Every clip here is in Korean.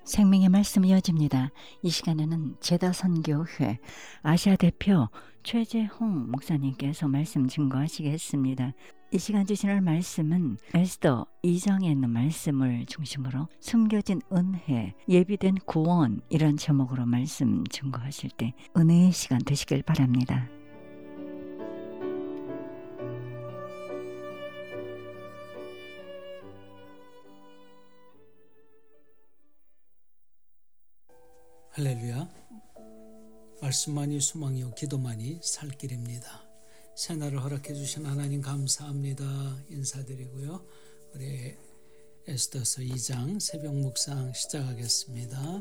생명의 말씀 이어집니다. 이 시간에는 제다선교회 아시아 대표 최재홍 목사님께서 말씀 증거하시겠습니다. 이 시간 주시는 말씀은 에스더 2장에 있는 말씀을 중심으로 숨겨진 은혜, 예비된 구원 이런 제목으로 말씀 증거하실 때 은혜의 시간 되시길 바랍니다. 할렐루야. 말씀만이 소망이요 기도만이 살 길입니다. 새날을 허락해 주신 하나님 감사합니다. 인사드리고요. 우리 에스더서 2장 새벽 묵상 시작하겠습니다.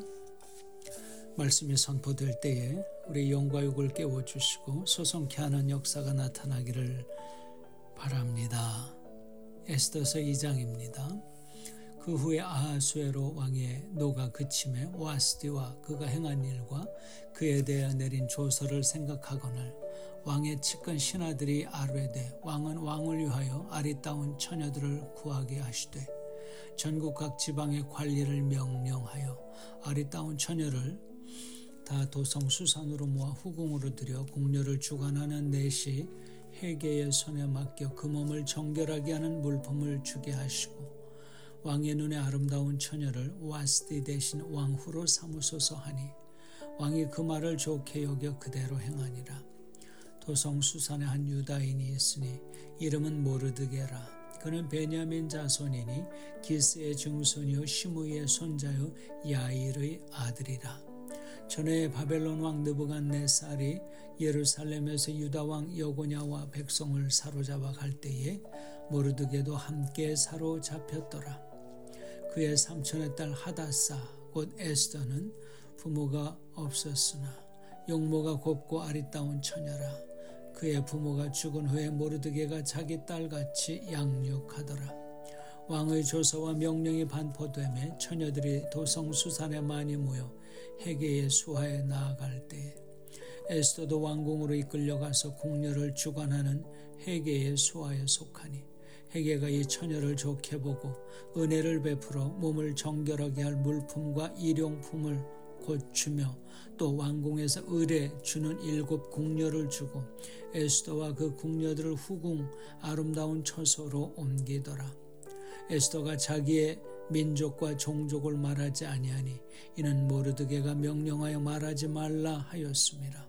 말씀이 선포될 때에 우리 영과 육을 깨워주시고 소성케 하는 역사가 나타나기를 바랍니다. 에스더서 2장입니다. 그 후에 아하수에로 왕의 노가 그침에 와스디와 그가 행한 일과 그에 대하여 내린 조서를 생각하거늘 왕의 측근 신하들이 아뢰되 왕은 왕을 위하여 아리따운 처녀들을 구하게 하시되 전국 각 지방의 관리를 명령하여 아리따운 처녀를 다 도성 수산으로 모아 후궁으로 들여 궁녀를 주관하는 넷이 헤게의 손에 맡겨 그 몸을 정결하게 하는 물품을 주게 하시고 왕의 눈에 아름다운 처녀를 와스디 대신 왕후로 삼으소서 하니 왕이 그 말을 좋게 여겨 그대로 행하니라. 도성 수산에 한 유다인이 있으니 이름은 모르드게라. 그는 베냐민 자손이니 기스의 증손이요 시므이의 손자요 야일의 아들이라. 전에 바벨론 왕 느부갓네살이 예루살렘에서 유다 왕 여고냐와 백성을 사로잡아 갈 때에 모르드게도 함께 사로잡혔더라. 그의 삼촌의 딸 하다사 곧 에스더는 부모가 없었으나 용모가 곱고 아리따운 처녀라. 그의 부모가 죽은 후에 모르드게가 자기 딸같이 양육하더라. 왕의 조서와 명령이 반포되매 처녀들이 도성 수산에 많이 모여 헤게의 수하에 나아갈 때에 에스더도 왕궁으로 이끌려가서 궁녀를 주관하는 헤게의 수하에 속하니 헤게가 이 처녀를 좋게 보고 은혜를 베풀어 몸을 정결하게 할 물품과 일용품을 곧 주며 또 왕궁에서 을에 주는 7 궁녀를 주고 에스더와 그 궁녀들을 후궁 아름다운 처소로 옮기더라. 에스더가 자기의 민족과 종족을 말하지 아니하니 이는 모르드게가 명령하여 말하지 말라 하였습니다.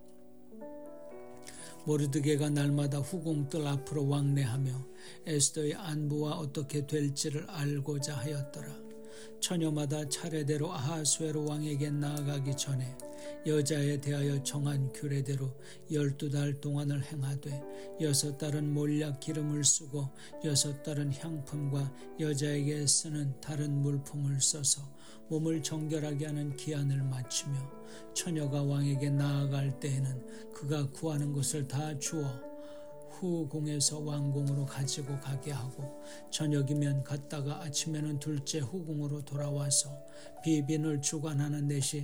모르드게가 날마다 후궁들 앞으로 왕래하며 에스더의 안부와 어떻게 될지를 알고자 하였더라. 처녀마다 차례대로 아하수에로 왕에게 나아가기 전에 여자에 대하여 정한 규례대로 12달 동안을 행하되 6달은 몰약 기름을 쓰고 6달은 향품과 여자에게 쓰는 다른 물품을 써서 몸을 정결하게 하는 기한을 맞추며 처녀가 왕에게 나아갈 때에는 그가 구하는 것을 다 주어 후궁에서 왕궁으로 가지고 가게 하고 저녁이면 갔다가 아침에는 둘째 후궁으로 돌아와서 비빈을 주관하는 넷이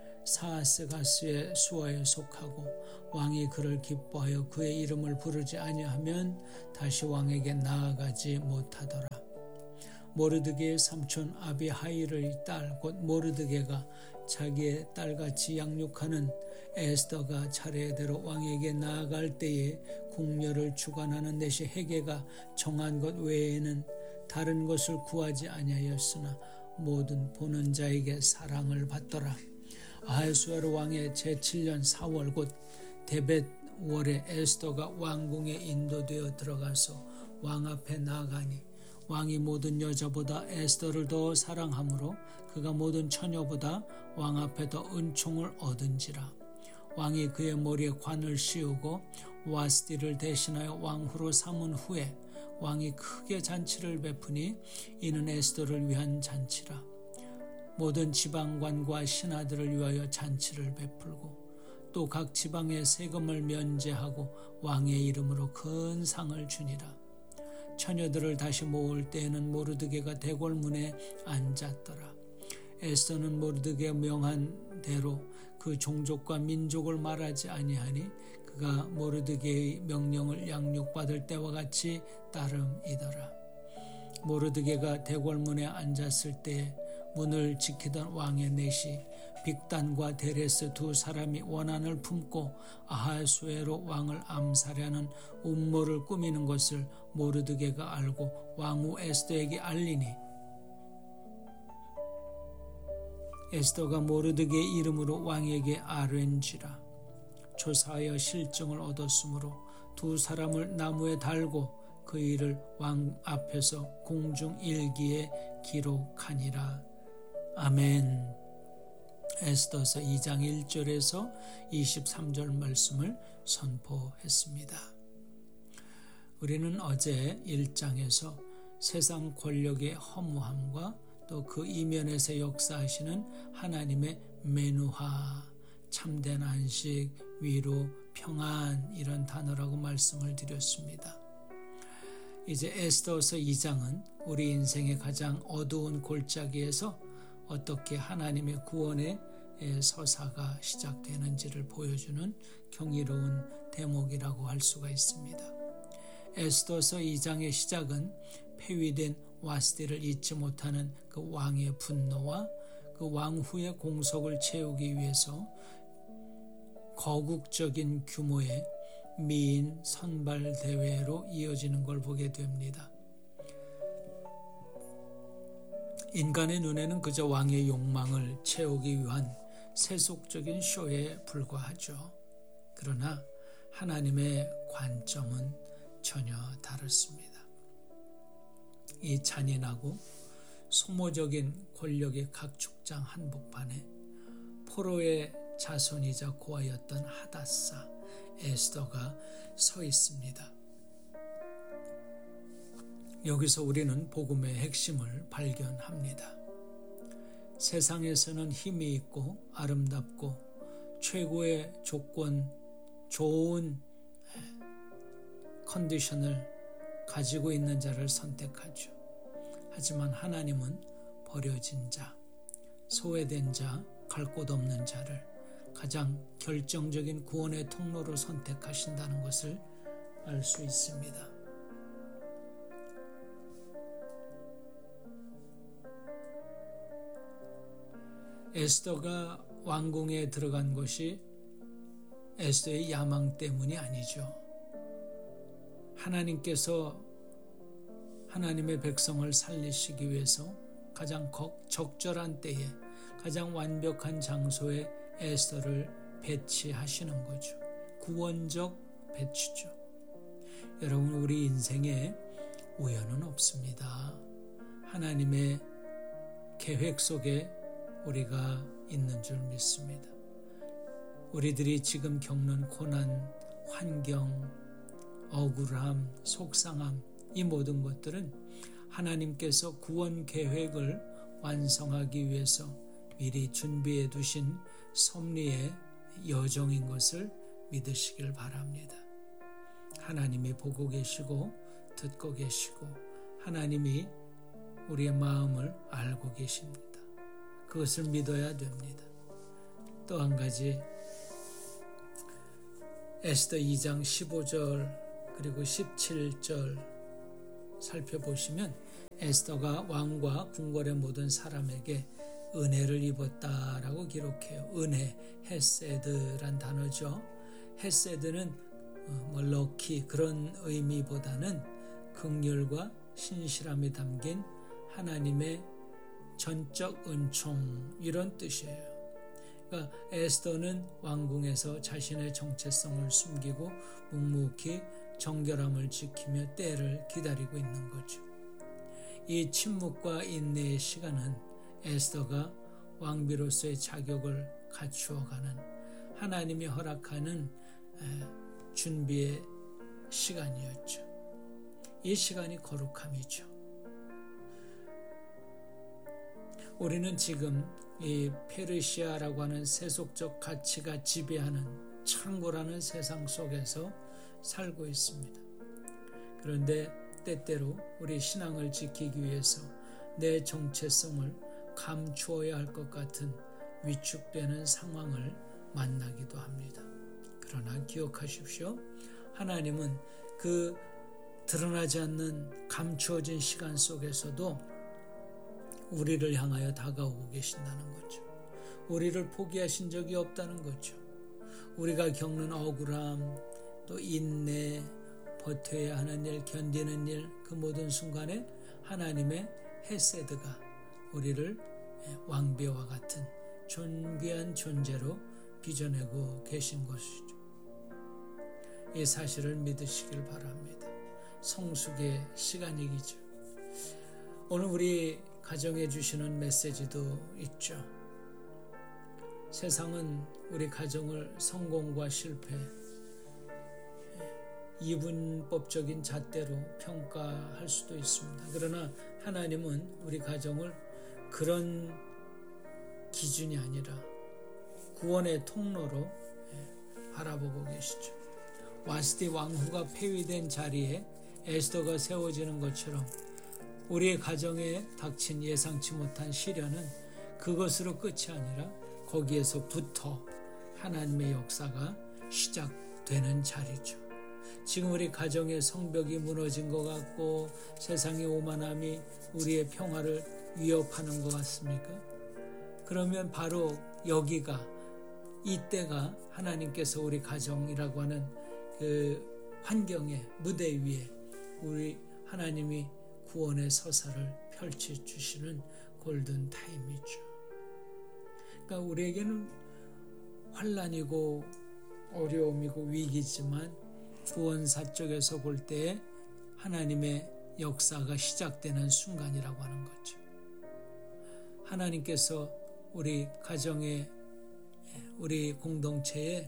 사스가스의 수하에 속하고 왕이 그를 기뻐하여 그의 이름을 부르지 아니하면 다시 왕에게 나아가지 못하더라. 모르드게의 삼촌 아비하일의 딸 곧 모르드게가 자기의 딸같이 양육하는 에스더가 차례대로 왕에게 나아갈 때에 궁녀를 주관하는 넷이 헤게가 정한 것 외에는 다른 것을 구하지 아니하였으나 모든 보는 자에게 사랑을 받더라. 아하수에로 왕의 제7년 4월 곧 데벳월에 에스더가 왕궁에 인도되어 들어가서 왕 앞에 나아가니 왕이 모든 여자보다 에스더를 더 사랑하므로 그가 모든 처녀보다 왕 앞에 더 은총을 얻은지라. 왕이 그의 머리에 관을 씌우고 와스디를 대신하여 왕후로 삼은 후에 왕이 크게 잔치를 베푸니 이는 에스더를 위한 잔치라. 모든 지방관과 신하들을 위하여 잔치를 베풀고 또 각 지방의 세금을 면제하고 왕의 이름으로 큰 상을 주니라. 처녀들을 다시 모을 때에는 모르드게가 대궐문에 앉았더라. 에스더는 모르드게 명한 대로 그 종족과 민족을 말하지 아니하니 그가 모르드게의 명령을 양육받을 때와 같이 따름이더라. 모르드게가 대궐문에 앉았을 때에 문을 지키던 왕의 넷이 빅단과 데레스 두 사람이 원한을 품고 아하수에로 왕을 암살하는 음모를 꾸미는 것을 모르드게가 알고 왕후 에스더에게 알리니 에스더가 모르드게의 이름으로 왕에게 아뢰는지라. 조사하여 실증을 얻었으므로 두 사람을 나무에 달고 그 일을 왕 앞에서 공중 일기에 기록하니라. 아멘. 에스더서 2장 1절에서 23절 말씀을 선포했습니다. 우리는 어제 1장에서 세상 권력의 허무함과 또 그 이면에서 역사하시는 하나님의 메누하, 참된 안식, 위로, 평안 이런 단어라고 말씀을 드렸습니다. 이제 에스더서 2장은 우리 인생의 가장 어두운 골짜기에서 어떻게 하나님의 구원의 서사가 시작되는지를 보여주는 경이로운 대목이라고 할 수가 있습니다. 에스더서 2장의 시작은 폐위된 와스디를 잊지 못하는 그 왕의 분노와 그 왕후의 공석을 채우기 위해서 거국적인 규모의 미인 선발 대회로 이어지는 걸 보게 됩니다. 인간의 눈에는 그저 왕의 욕망을 채우기 위한 세속적인 쇼에 불과하죠. 그러나 하나님의 관점은 전혀 다릅니다. 이 잔인하고 소모적인 권력의 각축장 한복판에 포로의 자손이자 고아였던 하닷사 에스더가 서 있습니다. 여기서 우리는 복음의 핵심을 발견합니다. 세상에서는 힘이 있고 아름답고 최고의 조건, 좋은 컨디션을 가지고 있는 자를 선택하죠. 하지만 하나님은 버려진 자, 소외된 자, 갈 곳 없는 자를 가장 결정적인 구원의 통로로 선택하신다는 것을 알 수 있습니다. 에스더가 왕궁에 들어간 것이 에스더의 야망 때문이 아니죠. 하나님께서 하나님의 백성을 살리시기 위해서 가장 적절한 때에 가장 완벽한 장소에 에스더를 배치하시는 거죠. 구원적 배치죠. 여러분, 우리 인생에 우연은 없습니다. 하나님의 계획 속에 우리가 있는 줄 믿습니다. 우리들이 지금 겪는 고난, 환경, 억울함, 속상함, 이 모든 것들은 하나님께서 구원 계획을 완성하기 위해서 미리 준비해 두신 섭리의 여정인 것을 믿으시길 바랍니다. 하나님이 보고 계시고 듣고 계시고 하나님이 우리의 마음을 알고 계십니다. 그것을 믿어야 됩니다. 또 한 가지, 에스더 2장 15절 그리고 17절 살펴보시면 에스더가 왕과 궁궐의 모든 사람에게 은혜를 입었다라고 기록해요. 은혜, 헤세드란 단어죠. 헤세드는 럭키 그런 의미보다는 긍휼과 신실함이 담긴 하나님의 전적 은총 이런 뜻이에요. 그러니까 에스더는 왕궁에서 자신의 정체성을 숨기고 묵묵히 정결함을 지키며 때를 기다리고 있는 거죠. 이 침묵과 인내의 시간은 에스더가 왕비로서의 자격을 갖추어가는 하나님이 허락하는 준비의 시간이었죠. 이 시간이 거룩함이죠. 우리는 지금 이 페르시아라고 하는 세속적 가치가 지배하는 창고라는 세상 속에서 살고 있습니다. 그런데 때때로 우리 신앙을 지키기 위해서 내 정체성을 감추어야 할 것 같은 위축되는 상황을 만나기도 합니다. 그러나 기억하십시오. 하나님은 그 드러나지 않는 감추어진 시간 속에서도 우리를 향하여 다가오고 계신다는 거죠. 우리를 포기하신 적이 없다는 거죠. 우리가 겪는 억울함, 또 인내, 버텨야 하는 일, 견디는 일, 그 모든 순간에 하나님의 헤세드가 우리를 왕비와 같은 존귀한 존재로 빚어내고 계신 것이죠. 이 사실을 믿으시길 바랍니다. 성숙의 시간이기죠. 오늘 우리 가정에 주시는 메시지도 있죠. 세상은 우리 가정을 성공과 실패, 이분법적인 잣대로 평가할 수도 있습니다. 그러나 하나님은 우리 가정을 그런 기준이 아니라 구원의 통로로 바라보고 계시죠. 와스디 왕후가 폐위된 자리에 에스더가 세워지는 것처럼 우리의 가정에 닥친 예상치 못한 시련은 그것으로 끝이 아니라 거기에서부터 하나님의 역사가 시작되는 자리죠. 지금 우리 가정의 성벽이 무너진 것 같고 세상의 오만함이 우리의 평화를 위협하는 것 같습니까? 그러면 바로 여기가, 이때가 하나님께서 우리 가정이라고 하는 그 환경의 무대 위에 우리 하나님이 구원의 서사를 펼쳐주시는 골든 타임이죠. 그러니까 우리에게는 환난이고 어려움이고 위기지만 구원사 쪽에서 볼 때 하나님의 역사가 시작되는 순간이라고 하는 거죠. 하나님께서 우리 가정에, 우리 공동체에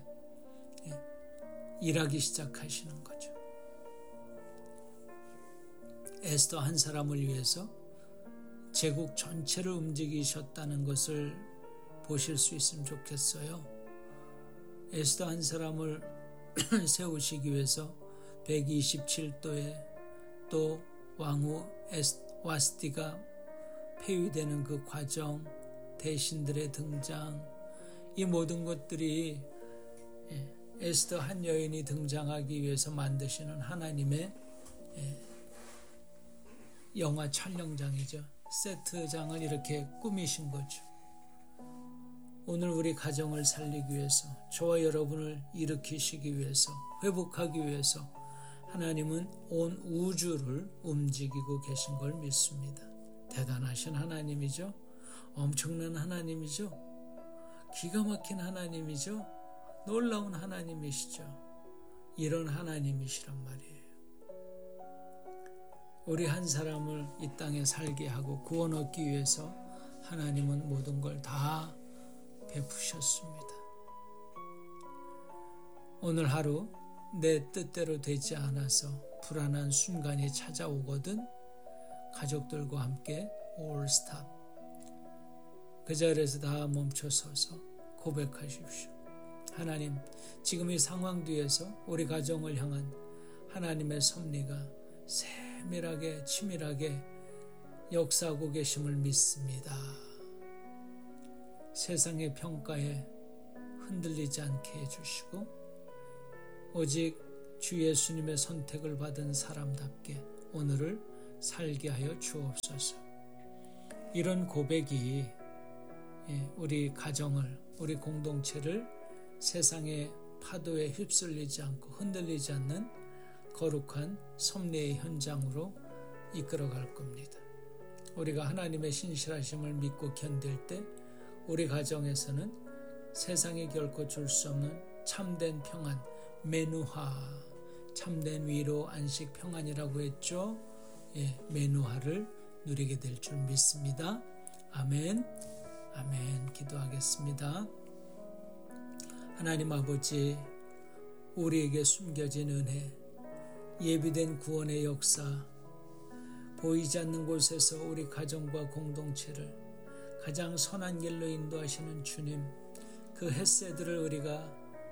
일하기 시작하시는 거죠. 에스더 한 사람을 위해서 제국 전체를 움직이셨다는 것을 보실 수 있으면 좋겠어요. 에스더 한 사람을 세우시기 위해서 127도에 또 왕후 와스티가 폐위되는 그 과정, 대신들의 등장, 이 모든 것들이 에스더 한 여인이 등장하기 위해서 만드시는 하나님의 영화 촬영장이죠. 세트장을 이렇게 꾸미신 거죠. 오늘 우리 가정을 살리기 위해서, 저와 여러분을 일으키시기 위해서, 회복하기 위해서 하나님은 온 우주를 움직이고 계신 걸 믿습니다. 대단하신 하나님이죠. 엄청난 하나님이죠. 기가 막힌 하나님이죠. 놀라운 하나님이시죠. 이런 하나님이시란 말이에요. 우리 한 사람을 이 땅에 살게 하고 구원 얻기 위해서 하나님은 모든 걸 다 베푸셨습니다. 오늘 하루 내 뜻대로 되지 않아서 불안한 순간이 찾아오거든 가족들과 함께 all stop, 그 자리에서 다 멈춰서서 고백하십시오. 하나님, 지금 이 상황 뒤에서 우리 가정을 향한 하나님의 섭리가 세밀하게 치밀하게 역사하고 계심을 믿습니다. 세상의 평가에 흔들리지 않게 해주시고 오직 주 예수님의 선택을 받은 사람답게 오늘을 살게 하여 주옵소서. 이런 고백이 우리 가정을, 우리 공동체를 세상의 파도에 휩쓸리지 않고 흔들리지 않는 거룩한 섭리의 현장으로 이끌어갈 겁니다. 우리가 하나님의 신실하심을 믿고 견딜 때 우리 가정에서는 세상이 결코 줄 수 없는 참된 평안, 메누하, 참된 위로, 안식, 평안이라고 했죠. 메누하를 누리게 될 줄 믿습니다. 아멘. 아멘. 기도하겠습니다. 하나님 아버지, 우리에게 숨겨진 은혜, 예비된 구원의 역사, 보이지 않는 곳에서 우리 가정과 공동체를 가장 선한 길로 인도하시는 주님, 그 헷세들을 우리가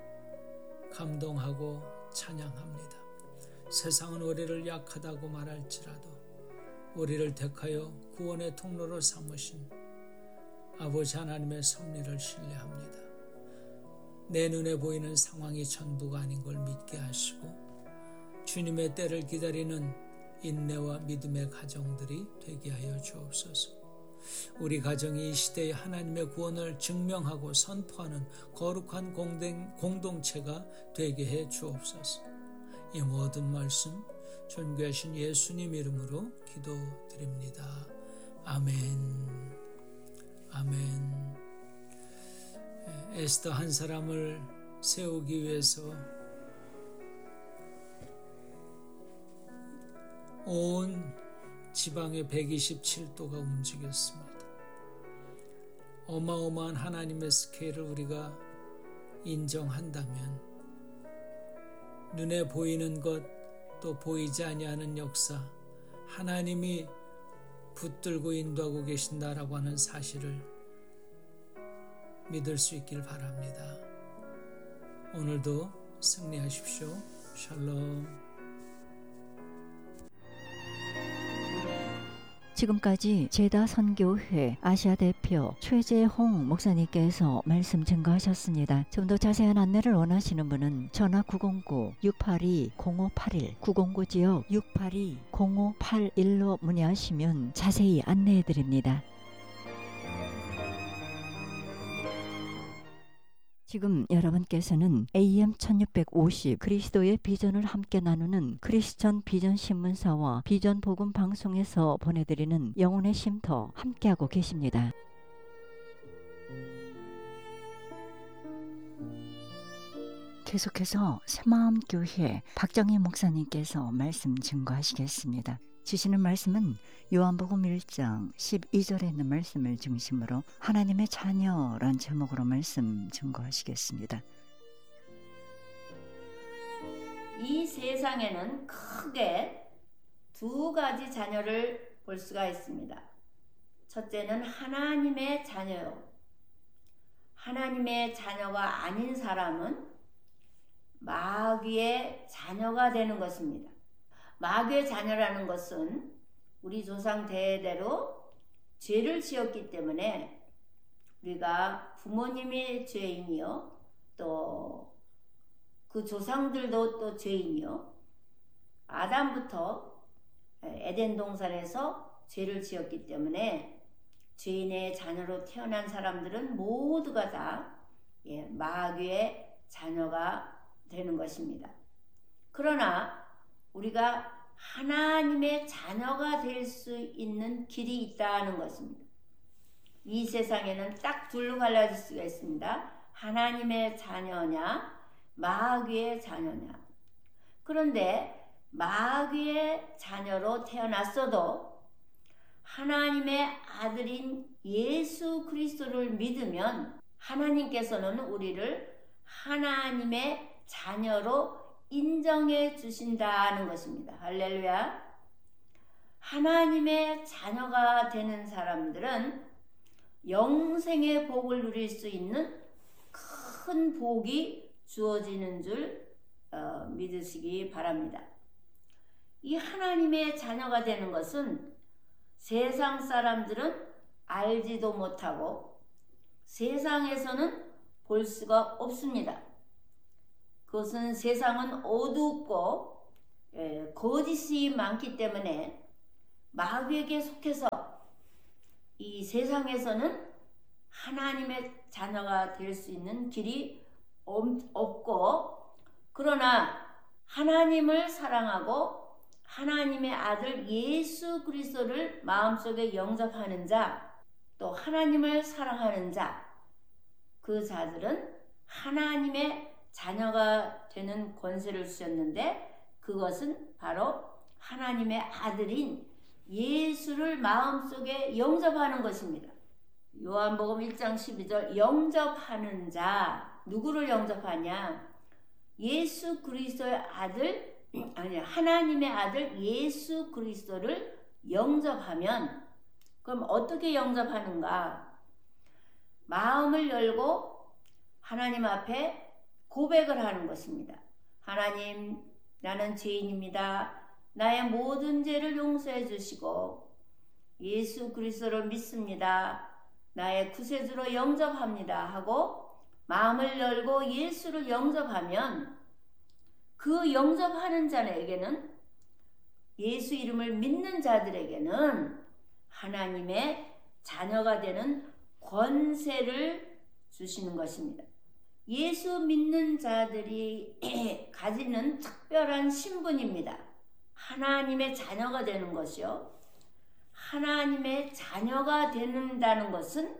감동하고 찬양합니다. 세상은 우리를 약하다고 말할지라도 우리를 택하여 구원의 통로로 삼으신 아버지 하나님의 섭리를 신뢰합니다. 내 눈에 보이는 상황이 전부가 아닌 걸 믿게 하시고 주님의 때를 기다리는 인내와 믿음의 가정들이 되게 하여 주옵소서. 우리 가정이 이 시대에 하나님의 구원을 증명하고 선포하는 거룩한 공동체가 되게 해 주옵소서. 이 모든 말씀 존귀하신 예수님 이름으로 기도드립니다. 아멘. 아멘. 에스더 한 사람을 세우기 위해서 온 지방의 127도가 움직였습니다. 어마어마한 하나님의 스케일을 우리가 인정한다면 눈에 보이는 것 또 보이지 아니하는 역사, 하나님이 붙들고 인도하고 계신다라고 하는 사실을 믿을 수 있길 바랍니다. 오늘도 승리하십시오. 샬롬. 지금까지 제다선교회 아시아 대표 최재홍 목사님께서 말씀 증거하셨습니다. 좀 더 자세한 안내를 원하시는 분은 전화 909-682-0581 909지역 682-0581로 문의하시면 자세히 안내해 드립니다. 지금 여러분께서는 AM 1650 그리스도의 비전을 함께 나누는 크리스천 비전 신문사와 비전 복음 방송에서 보내드리는 영혼의 쉼터 함께하고 계십니다. 계속해서 새마음교회 박정희 목사님께서 말씀 증거하시겠습니다. 주시는 말씀은 요한복음 1장 12절에 있는 말씀을 중심으로 하나님의 자녀란 제목으로 말씀 증거하시겠습니다. 이 세상에는 크게 두 가지 자녀를 볼 수가 있습니다. 첫째는 하나님의 자녀요. 하나님의 자녀가 아닌 사람은 마귀의 자녀가 되는 것입니다. 마귀의 자녀라는 것은 우리 조상 대대로 죄를 지었기 때문에 우리가 부모님이 죄인이요, 또 그 조상들도 또 죄인이요, 아담부터 에덴 동산에서 죄를 지었기 때문에 죄인의 자녀로 태어난 사람들은 모두가 다 마귀의 자녀가 되는 것입니다. 그러나 우리가 하나님의 자녀가 될 수 있는 길이 있다는 것입니다. 이 세상에는 딱 둘로 갈라질 수가 있습니다. 하나님의 자녀냐, 마귀의 자녀냐. 그런데 마귀의 자녀로 태어났어도 하나님의 아들인 예수 그리스도를 믿으면 하나님께서는 우리를 하나님의 자녀로 인정해 주신다는 것입니다. 할렐루야. 하나님의 자녀가 되는 사람들은 영생의 복을 누릴 수 있는 큰 복이 주어지는 줄 믿으시기 바랍니다. 이 하나님의 자녀가 되는 것은 세상 사람들은 알지도 못하고 세상에서는 볼 수가 없습니다. 그것은 세상은 어둡고 거짓이 많기 때문에 마귀에게 속해서 이 세상에서는 하나님의 자녀가 될 수 있는 길이 없고, 그러나 하나님을 사랑하고 하나님의 아들 예수 그리스도를 마음속에 영접하는 자, 또 하나님을 사랑하는 자, 그 자들은 하나님의 자녀가 되는 권세를 주셨는데 그것은 바로 하나님의 아들인 예수를 마음속에 영접하는 것입니다. 요한복음 1장 12절 영접하는 자, 누구를 영접하냐? 예수 그리스도의 아들, 하나님의 아들 예수 그리스도를 영접하면, 그럼 어떻게 영접하는가? 마음을 열고 하나님 앞에 고백을 하는 것입니다. 하나님, 나는 죄인입니다. 나의 모든 죄를 용서해 주시고 예수 그리스도를 믿습니다. 나의 구세주로 영접합니다 하고 마음을 열고 예수를 영접하면, 그 영접하는 자에게는, 예수 이름을 믿는 자들에게는 하나님의 자녀가 되는 권세를 주시는 것입니다. 예수 믿는 자들이 가지는 특별한 신분입니다. 하나님의 자녀가 되는 것이요. 하나님의 자녀가 된다는 것은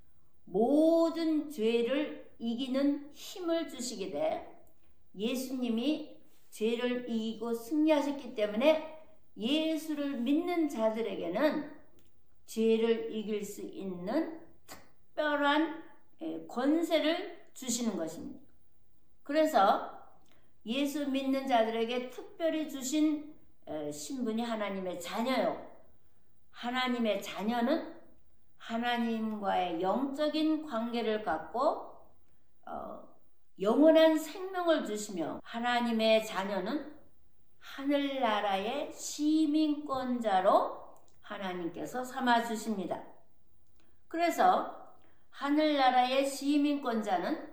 모든 죄를 이기는 힘을 주시게 돼 예수님이 죄를 이기고 승리하셨기 때문에 예수를 믿는 자들에게는 죄를 이길 수 있는 특별한 권세를 주시는 것입니다. 그래서 예수 믿는 자들에게 특별히 주신 신분이 하나님의 자녀요. 하나님의 자녀는 하나님과의 영적인 관계를 갖고 영원한 생명을 주시며 하나님의 자녀는 하늘나라의 시민권자로 하나님께서 삼아 주십니다. 그래서 하늘나라의 시민권자는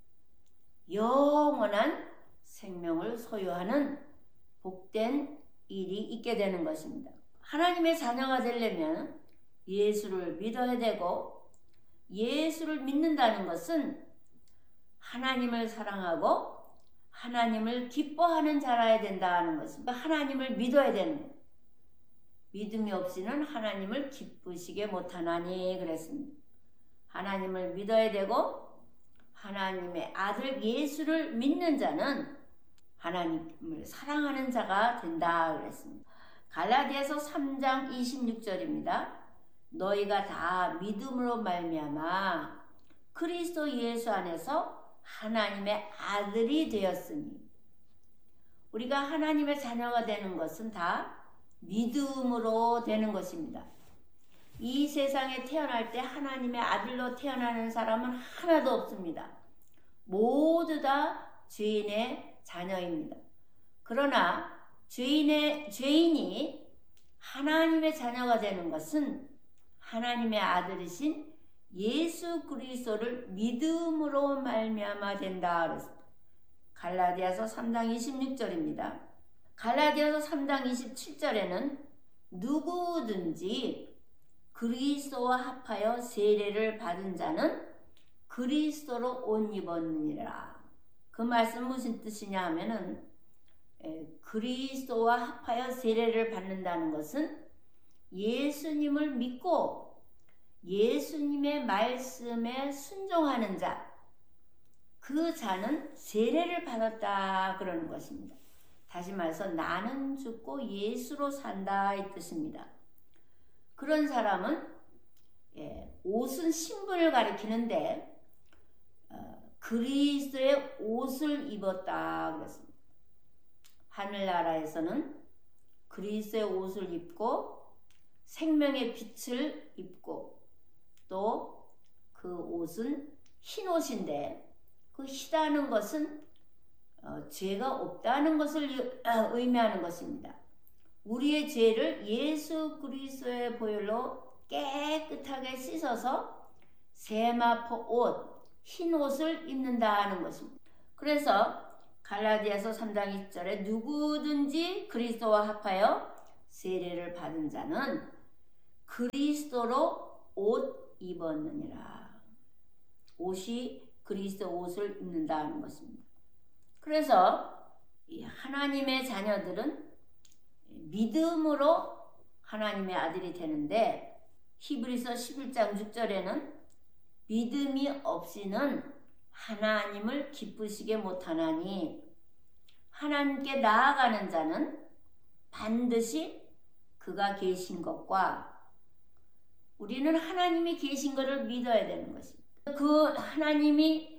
영원한 생명을 소유하는 복된 일이 있게 되는 것입니다. 하나님의 자녀가 되려면 예수를 믿어야 되고, 예수를 믿는다는 것은 하나님을 사랑하고 하나님을 기뻐하는 자라야 된다는 것입니다. 하나님을 믿어야 되는 거예요. 믿음이 없이는 하나님을 기쁘시게 못하나니 그랬습니다. 하나님을 믿어야 되고 하나님의 아들 예수를 믿는 자는 하나님을 사랑하는 자가 된다 그랬습니다. 갈라디아서 3장 26절입니다. 너희가 다 믿음으로 말미암아 그리스도 예수 안에서 하나님의 아들이 되었으니, 우리가 하나님의 자녀가 되는 것은 다 믿음으로 되는 것입니다. 이 세상에 태어날 때 하나님의 아들로 태어나는 사람은 하나도 없습니다. 모두 다 죄인의 자녀입니다. 그러나 죄인이 하나님의 자녀가 되는 것은 하나님의 아들이신 예수 그리스도를 믿음으로 말미암아 된다 그랬습니다. 갈라디아서 3장 26절입니다. 갈라디아서 3장 27절에는 누구든지 그리스도와 합하여 세례를 받은 자는 그리스도로 옷 입었느니라. 그 말씀 무슨 뜻이냐 하면은 그리스도와 합하여 세례를 받는다는 것은 예수님을 믿고 예수님의 말씀에 순종하는 자, 그 자는 세례를 받았다 그러는 것입니다. 다시 말해서 나는 죽고 예수로 산다 이 뜻입니다. 그런 사람은 옷은 신분을 가리키는데 그리스도의 옷을 입었다 그랬습니다. 하늘나라에서는 그리스도의 옷을 입고 생명의 빛을 입고 또 그 옷은 흰 옷인데 그 희다는 것은 죄가 없다는 것을 의미하는 것입니다. 우리의 죄를 예수 그리스도의 보혈로 깨끗하게 씻어서 세마포 옷, 흰 옷을 입는다는 것입니다. 그래서 갈라디아서 3장 20절에 누구든지 그리스도와 합하여 세례를 받은 자는 그리스도로 옷 입었느니라. 옷이 그리스도 옷을 입는다는 것입니다. 그래서 하나님의 자녀들은 믿음으로 하나님의 아들이 되는데 히브리서 11장 6절에는 믿음이 없이는 하나님을 기쁘시게 못하나니 하나님께 나아가는 자는 반드시 그가 계신 것과 우리는 하나님이 계신 것을 믿어야 되는 것입니다. 그 하나님이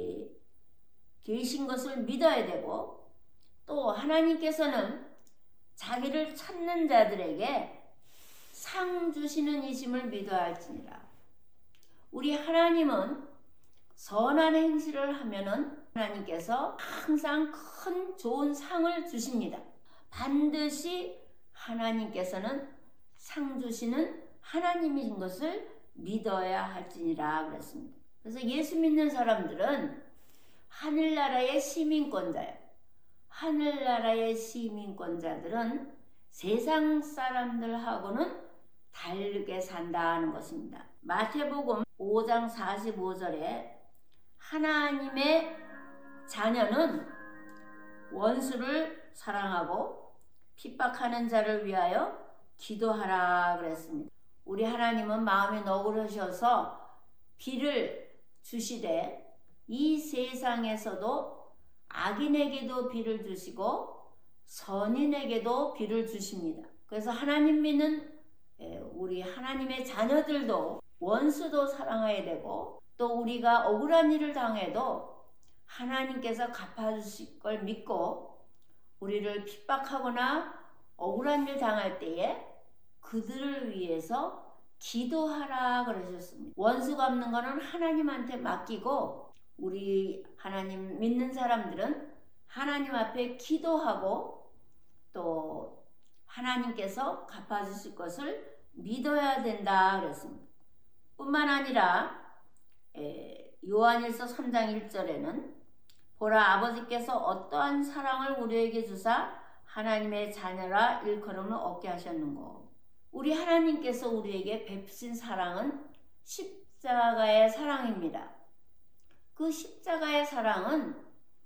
계신 것을 믿어야 되고 또 하나님께서는 자기를 찾는 자들에게 상 주시는 이심을 믿어야 할지니라. 우리 하나님은 선한 행실을 하면은 하나님께서 항상 큰 좋은 상을 주십니다. 반드시 하나님께서는 상 주시는 하나님인 것을 믿어야 할지니라 그랬습니다. 그래서 예수 믿는 사람들은 하늘나라의 시민권자예요. 하늘나라의 시민권자들은 세상 사람들하고는 다르게 산다는 것입니다. 마태복음 5장 45절에 하나님의 자녀는 원수를 사랑하고 핍박하는 자를 위하여 기도하라 그랬습니다. 우리 하나님은 마음이 너그러셔서 비를 주시되 이 세상에서도 악인에게도 비를 주시고 선인에게도 비를 주십니다. 그래서 하나님 믿는 우리 하나님의 자녀들도 원수도 사랑해야 되고 또 우리가 억울한 일을 당해도 하나님께서 갚아주실 걸 믿고 우리를 핍박하거나 억울한 일 당할 때에 그들을 위해서 기도하라 그러셨습니다. 원수 갚는 거는 하나님한테 맡기고 우리 하나님 믿는 사람들은 하나님 앞에 기도하고 또 하나님께서 갚아주실 것을 믿어야 된다 그랬습니다. 뿐만 아니라 요한일서 3장 1절에는 보라 아버지께서 어떠한 사랑을 우리에게 주사 하나님의 자녀라 일컬음을 얻게 하셨는고. 우리 하나님께서 우리에게 베푸신 사랑은 십자가의 사랑입니다. 그 십자가의 사랑은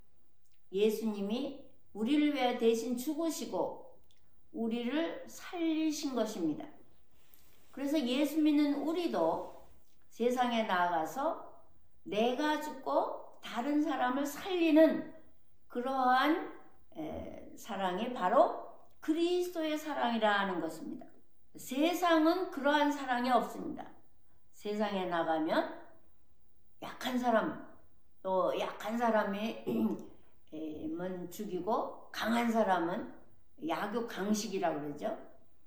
예수님이 우리를 위해 대신 죽으시고 우리를 살리신 것입니다. 그래서 예수 믿는 우리도 세상에 나아가서 내가 죽고 다른 사람을 살리는 그러한 사랑이 바로 그리스도의 사랑이라는 것입니다. 세상은 그러한 사랑이 없습니다. 세상에 나가면 약한 사람, 또 약한 사람이 죽이고 강한 사람은 약육 강식이라고 그러죠.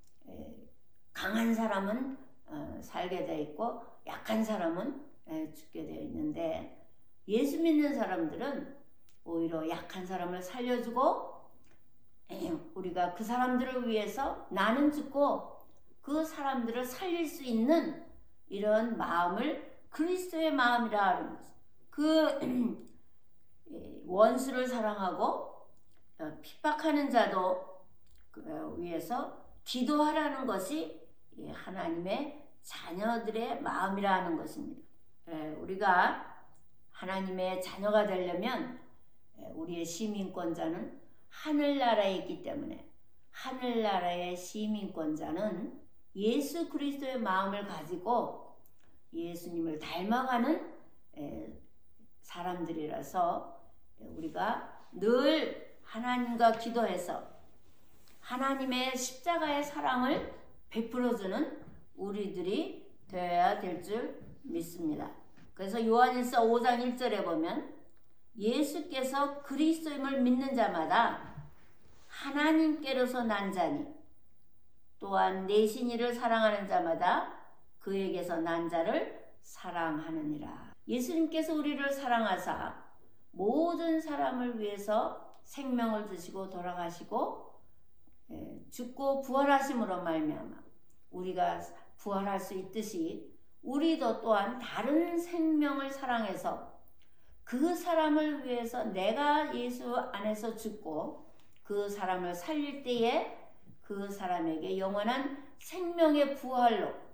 강한 사람은 살게 되어 있고 약한 사람은 죽게 되어 있는데 예수 믿는 사람들은 오히려 약한 사람을 살려주고 우리가 그 사람들을 위해서 나는 죽고 그 사람들을 살릴 수 있는 이런 마음을 그리스도의 마음이라 하는 거죠. 그 원수를 사랑하고 핍박하는 자도 위해서 기도하라는 것이 하나님의 자녀들의 마음이라는 것입니다. 우리가 하나님의 자녀가 되려면 우리의 시민권자는 하늘나라에 있기 때문에 하늘나라의 시민권자는 예수 그리스도의 마음을 가지고 예수님을 닮아가는 사람들이라서 우리가 늘 하나님과 기도해서 하나님의 십자가의 사랑을 베풀어주는 우리들이 되어야 될 줄 믿습니다. 그래서 요한일서 5장 1절에 보면 예수께서 그리스도임을 믿는 자마다 하나님께로서 난 자니 또한 내신 이를 사랑하는 자마다 그에게서 난 자를 사랑하느니라. 예수님께서 우리를 사랑하사 모든 사람을 위해서 생명을 주시고 돌아가시고 죽고 부활하심으로 말미암아 우리가 부활할 수 있듯이 우리도 또한 다른 생명을 사랑해서 그 사람을 위해서 내가 예수 안에서 죽고 그 사람을 살릴 때에 그 사람에게 영원한 생명의 부활로